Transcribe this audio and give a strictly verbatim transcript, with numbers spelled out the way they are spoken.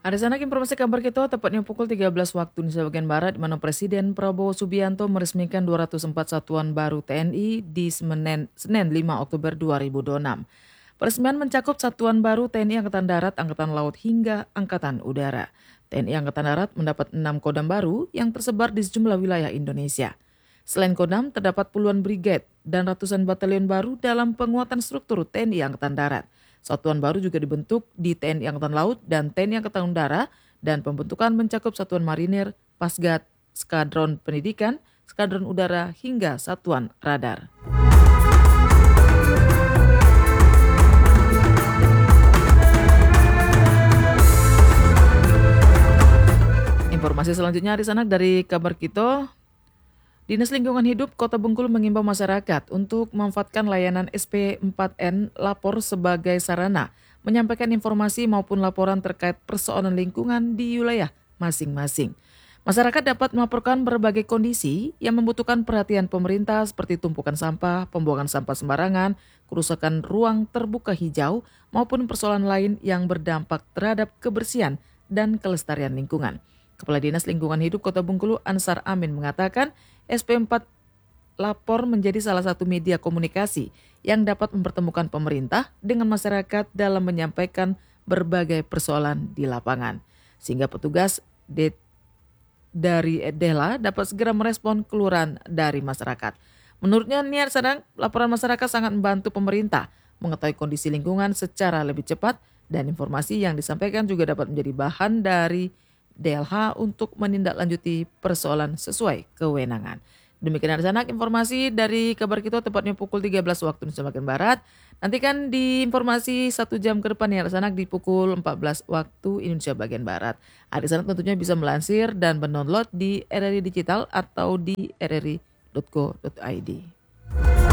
Ada sanak informasi kabar kita tepatnya pukul tiga belas waktu Indonesia bagian Barat di mana Presiden Prabowo Subianto meresmikan dua ratus empat satuan baru T N I di Senin, Senin lima Oktober dua ribu dua puluh enam. Peresmian mencakup satuan baru T N I Angkatan Darat, Angkatan Laut hingga Angkatan Udara. T N I Angkatan Darat mendapat enam kodam baru yang tersebar di sejumlah wilayah Indonesia. Selain kodam, terdapat puluhan brigade dan ratusan batalion baru dalam penguatan struktur T N I Angkatan Darat. Satuan baru juga dibentuk di T N I Angkatan Laut dan T N I Angkatan Udara dan pembentukan mencakup Satuan Marinir, Pasgat, Skadron Pendidikan, Skadron Udara hingga Satuan Radar. Informasi selanjutnya hari sanak dari kabar kita. Dinas Lingkungan Hidup Kota Bengkulu mengimbau masyarakat untuk memanfaatkan layanan S P empat N Lapor sebagai sarana menyampaikan informasi maupun laporan terkait persoalan lingkungan di wilayah masing-masing. Masyarakat dapat melaporkan berbagai kondisi yang membutuhkan perhatian pemerintah seperti tumpukan sampah, pembuangan sampah sembarangan, kerusakan ruang terbuka hijau, maupun persoalan lain yang berdampak terhadap kebersihan dan kelestarian lingkungan. Kepala Dinas Lingkungan Hidup Kota Bengkulu Ansar Amin mengatakan S P empat Lapor menjadi salah satu media komunikasi yang dapat mempertemukan pemerintah dengan masyarakat dalam menyampaikan berbagai persoalan di lapangan. Sehingga petugas de- dari Dela dapat segera merespon keluhan dari masyarakat. Menurutnya niat sedang laporan masyarakat sangat membantu pemerintah mengetahui kondisi lingkungan secara lebih cepat dan informasi yang disampaikan juga dapat menjadi bahan dari D L H untuk menindaklanjuti persoalan sesuai kewenangan. Demikian ada sanak informasi dari kabar kita tepatnya pukul tiga belas waktu Indonesia bagian Barat. Nantikan di informasi satu jam ke depan ya ada sanak di pukul empat belas waktu Indonesia bagian Barat. Ada sanak tentunya bisa melansir dan mendownload di R R I Digital atau di r r i dot co dot i d.